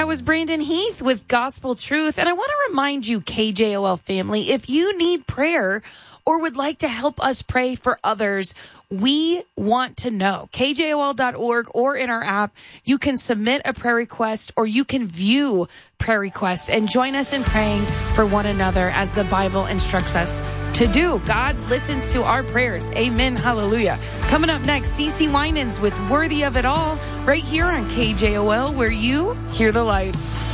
was Brandon Heath with Gospel Truth. And I want to remind you, KJOL family, if you need prayer or would like to help us pray for others, we want to know. KJOL.org or in our app, you can submit a prayer request or you can view prayer requests and join us in praying for one another as the Bible instructs us to do. God listens to our prayers. Amen. Hallelujah. Coming up next, CeCe Winans with Worthy of It All right here on KJOL, where you hear the light.